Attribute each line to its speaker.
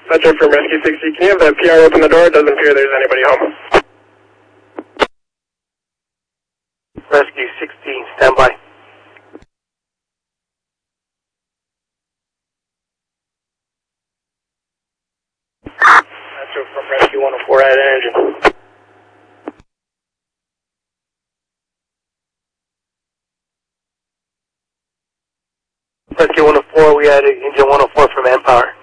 Speaker 1: Metro from Rescue 60, can you have that PR open the door? It doesn't appear there's anybody home.
Speaker 2: Rescue 16, stand by. Metro from Rescue 104, add engine. Rescue 104, we added engine 104 from Manpower.